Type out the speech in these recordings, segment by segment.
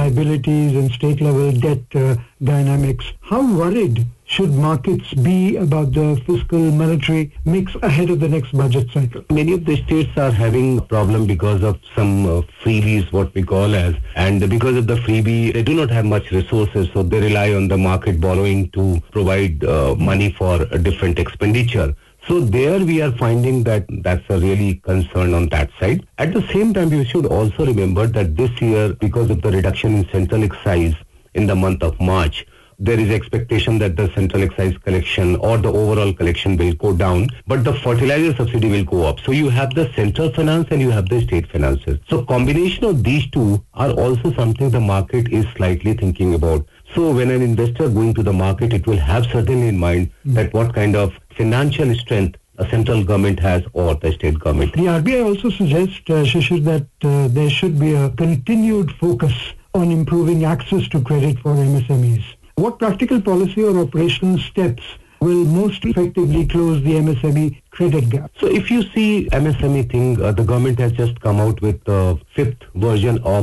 liabilities and state-level debt dynamics. How worried should markets be about the fiscal monetary mix ahead of the next budget cycle? Many of the states are having a problem because of some freebies, what we call as, and because of the freebie, they do not have much resources, so they rely on the market borrowing to provide money for a different expenditure. So there we are finding that that's a really concern on that side. At the same time, we should also remember that this year, because of the reduction in central excise in the month of March, there is expectation that the central excise collection or the overall collection will go down, but the fertilizer subsidy will go up. So you have the central finance and you have the state finances. So combination of these two are also something the market is slightly thinking about. So when an investor going to the market, it will have certainly in mind that what kind of financial strength a central government has or the state government. The RBI also suggests, Shishir, that there should be a continued focus on improving access to credit for MSMEs. What practical policy or operational steps will most effectively close the MSME credit gap? So if you see MSME thing, the government has just come out with the fifth version of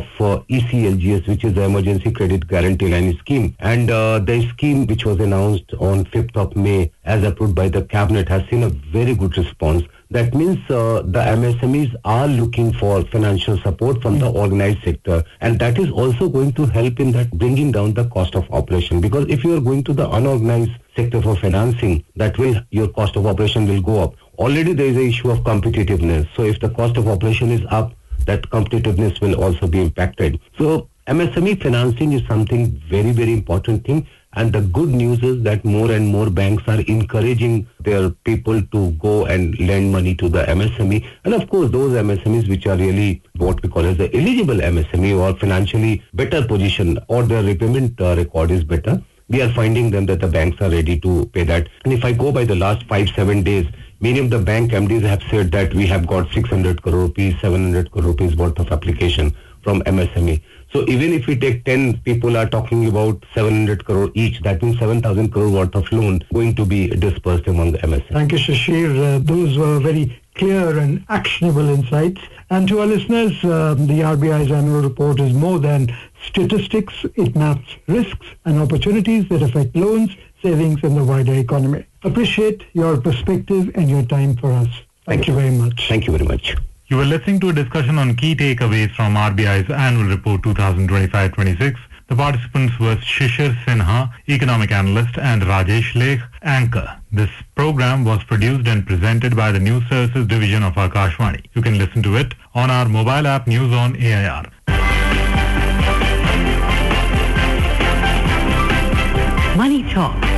ECLGS, which is the Emergency Credit Guarantee Line Scheme. And the scheme, which was announced on 5th of May, as approved by the Cabinet, has seen a very good response. That means the MSMEs are looking for financial support from the organized sector, and that is also going to help in that bringing down the cost of operation. Because if you are going to the unorganized sector for financing, that will your cost of operation will go up. Already there is an issue of competitiveness. So if the cost of operation is up, that competitiveness will also be impacted. So MSME financing is something very, very important thing. And the good news is that more and more banks are encouraging their people to go and lend money to the MSME. And of course, those MSMEs which are really what we call as the eligible MSME or financially better position or their repayment record is better, we are finding them that the banks are ready to pay that. And if I go by the last 5-7 days, many of the bank MDs have said that we have got 600 crore rupees, 700 crore rupees worth of application from MSME. So even if we take 10 people are talking about 700 crore each, that means 7,000 crore worth of loan going to be dispersed among the MSME. Thank you, Shishir. Those were very clear and actionable insights. And to our listeners, the RBI's annual report is more than statistics. It maps risks and opportunities that affect loans, savings, and the wider economy. Appreciate your perspective and your time for us. Thank you very much. Thank you very much. You were listening to a discussion on key takeaways from RBI's Annual Report 2025-26. The participants were Shishir Sinha, Economic Analyst, and Rajesh Lekh, Anchor. This program was produced and presented by the News Services Division of Akashvani. You can listen to it on our mobile app News on AIR. Money Talk.